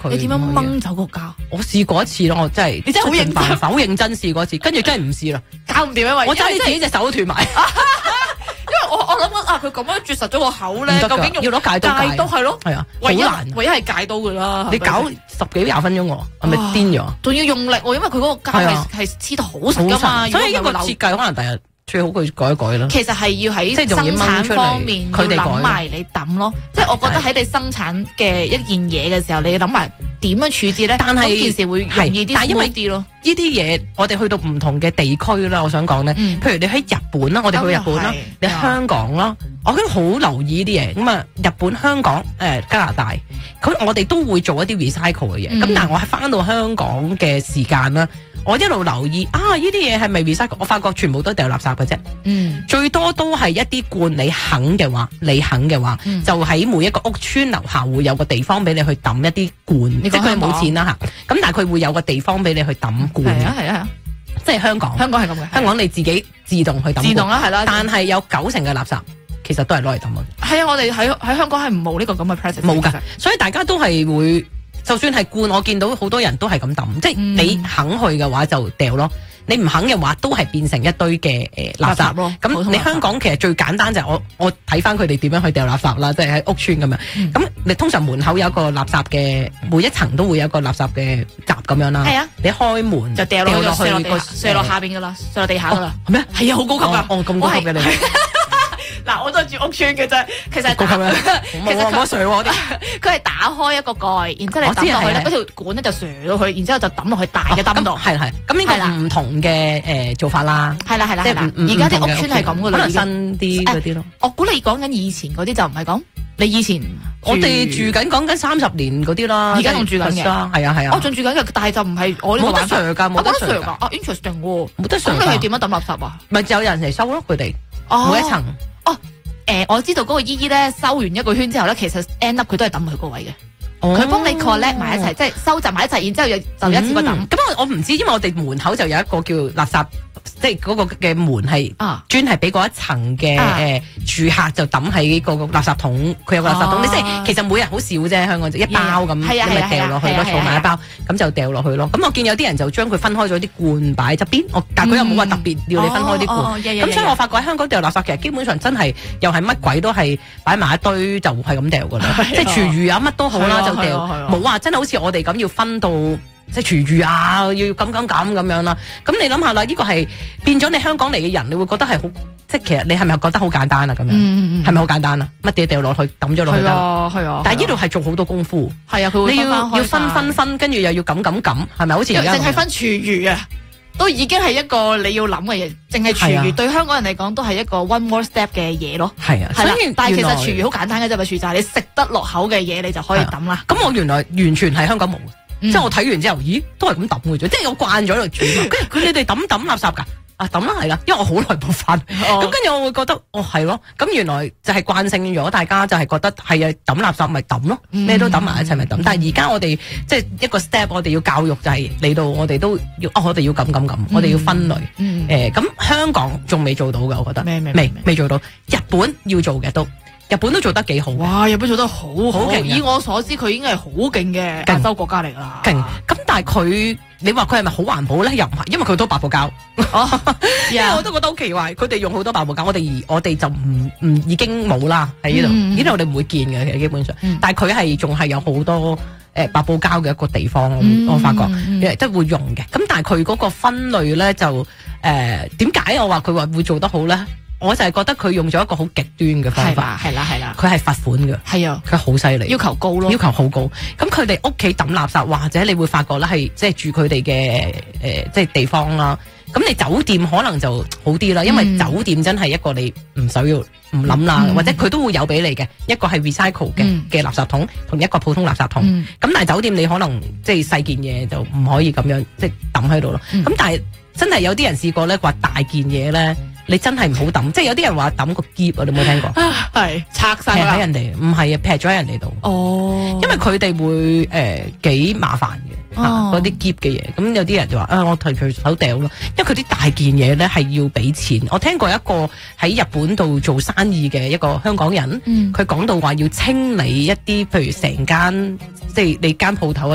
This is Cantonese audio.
佢。 你點樣掹走個膠？ 我試過一次咯，我真係你真係好認真， 好認真試過一次，跟住真係唔試啦， 搞唔掂因為我真係自己隻手都斷埋。 因為我諗緊佢咁樣啜實咗個口咧，究竟要攞戒刀戒係咯， 係啊， 唯一難， 唯一係戒刀噶啦。 你搞10幾20分鐘喎，係咪癲咗？ 仲要用力喎，因為佢嗰個膠係黐得好實噶嘛， 所以呢個設計可能第日最好佢改一改啦。 其實係要喺生產方面要諗埋你抌咯，即係我覺得喺你生產嘅一件嘢嘅時候，你要諗埋點樣處置咧。但係件事會容易啲， 但係因為啲咯。 呢啲嘢我哋去到唔同嘅地區啦，我想講咧，譬如你喺日本啦，我哋去日本啦，你香港啦，我都好留意呢啲嘢。咁啊，日本、香港、加拿大，我哋都會做一啲 recycle 嘅嘢。咁但係我係翻到香港嘅時間啦，我一路留意呢啲嘢係咪 recycle？我發覺全部都掉垃圾嘅啫。最多都係一啲罐，你肯嘅話，就喺每一個屋村樓下會有個地方俾你去抌一啲罐，即係佢冇錢啦嚇。咁但係佢會有個地方俾你去抌。係啊， 即係香港係咁嘅。香港你自己自動去抌， 自動啦，係啦。 但係有90%嘅垃圾其實都係攞嚟抌嘅。 係啊，我哋喺香港係冇呢個咁嘅 practice， 冇㗎。所以大家都係會，就算係罐，我見到好多人都係咁抌，即係你肯去嘅話就掉咯。你唔肯嘅話，都係變成一堆嘅垃圾咯。咁你香港其實最簡單就係我睇翻佢哋點樣去掉垃圾啦，即係喺屋村咁樣。咁你通常門口有一個垃圾嘅，每一層都會有一個垃圾嘅閘咁樣啦。係啊，你開門就掉落去個射落下邊噶啦，射落地下噶啦。係咩？係啊，好高級噶。 咁高級嘅你。 嗱，我都係住屋村嘅啫，其實高級啦，其實冇水喎啲。 佢係打開一個蓋，然之後你抌落去咧，嗰條管咧就射到去，然之後就抌落去大嘅燈度。係。 咁呢個唔同嘅做法啦。係啦。 即係而家啲屋村係咁噶啦， 可能新啲嗰啲咯。 我估你講緊以前嗰啲就唔係咁。你以前我哋住緊講緊30年嗰啲啦， 而家仲住緊嘅。 係啊。 我仲住緊嘅，但係就唔係我呢個玩法。 冇得上㗎。 interesting 喎。 冇得上。 咁你係點樣抌垃圾啊？ 咪就有人嚟收咯，佢哋每一層。 我知道嗰個姨姨咧收完一個圈之後咧，其實 end up 佢都係抌佢個位嘅。佢幫你 collect 埋一齊，即係收集埋一齊，然之後就一次過抌。咁我唔知，因為我哋門口就有一個叫垃圾，即係嗰個嘅門係專係俾嗰一層嘅住客就抌喺個垃圾桶。佢有個垃圾桶，你即係其實每日好少啫，香港就一包咁，咁咪掉落去咯，儲埋一包，咁就掉落去咯。咁我見有啲人就將佢分開咗啲罐擺喺側邊，但係佢又冇話特別要你分開啲罐。咁所以我發覺喺香港掉垃圾其實基本上真係又係乜鬼都係擺埋一堆就係咁掉噶啦，即係廚餘啊乜都好啦就掉，冇話真係好似我哋咁要分到。即係廚餘啊，要咁樣啦。咁你諗下啦，呢個係變咗你香港嚟嘅人，你會覺得係好，即係其實你係咪覺得好簡單啊？咁樣係咪好簡單啊？乜嘢掉落去抌咗落去得？係啊。但係呢度係做好多功夫。係啊，佢會要分，跟住又要咁，係咪好似而家？淨係分廚餘啊，都已經係一個你要諗嘅嘢。淨係廚餘對香港人嚟講都係一個 one more step 嘅嘢咯。係啊，所以但係其實廚餘好簡單嘅啫，咪廚就係你食得落口嘅嘢，你就可以抌啦。咁我原來完全係香港冇。即係我睇完之後，咦，都係咁抌嘅啫，即係我慣咗喺度住，跟住你哋抌垃圾噶，抌啦係啦，因為我好耐冇返，咁跟住我會覺得，係咯，咁原來就係慣性咗，大家就係覺得係啊，抌垃圾咪抌咯，咩都抌埋一齊咪抌，但係而家我哋即係一個 step，我哋要教育就係嚟到我哋都要，我哋要咁，我哋要分類，咁香港仲未做到嘅，我覺得未做到，日本要做嘅都。日本都做得幾好，哇！日本做得好勁，以我所知佢已經係好勁嘅亞洲國家嚟啦。勁，咁但係你話佢係咪好環保咧？又唔係，因為佢好多白布膠。因為我都覺得好奇怪，佢哋用好多白布膠，我哋就唔已經冇啦喺呢度，呢度我哋唔會見嘅，其實基本上。但係佢係仲係有好多白布膠嘅一個地方，我發覺即係會用嘅。咁但係佢嗰個分類咧就點解我話佢話會做得好咧？我就係覺得佢用咗一個好極端嘅方法，係啦，佢係罰款嘅，係啊，佢好犀利，要求高咯，要求好高。咁佢哋屋企抌垃圾，或者你會發覺咧係即係住佢哋嘅即係地方啦。咁你酒店可能就好啲啦，因為酒店真係一個你唔需要唔諗啦，或者佢都會有俾你嘅一個係 recycle 嘅垃圾桶，同一個普通垃圾桶。咁但係酒店你可能即係細件嘢就唔可以咁樣即係抌喺度咯。咁但係真係有啲人試過咧，話大件嘢咧。你真係唔好抌，即係有啲人話抌個篋啊，你有冇聽過？係拆晒喺人哋，唔係啊，劈咗喺人哋度。哦，因為佢哋會幾麻煩嘅，嗰啲篋嘅嘢。咁有啲人就話我提佢手掉咯，因為佢啲大件嘢咧係要俾錢。我聽過一個喺日本度做生意嘅一個香港人，佢講到話要清理一啲，譬如成間即係你間鋪頭。